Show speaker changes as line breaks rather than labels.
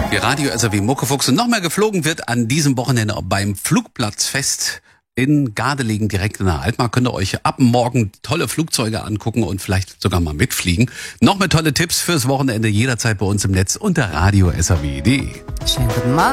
Die Radio SAW Muckefuchs und noch mehr geflogen wird an diesem Wochenende beim Flugplatzfest in Gardelegen direkt in der Altmark. Könnt ihr euch ab morgen tolle Flugzeuge angucken und vielleicht sogar mal mitfliegen. Noch mehr tolle Tipps fürs Wochenende jederzeit bei uns im Netz unter radio.saw.de.
Schönen guten Morgen.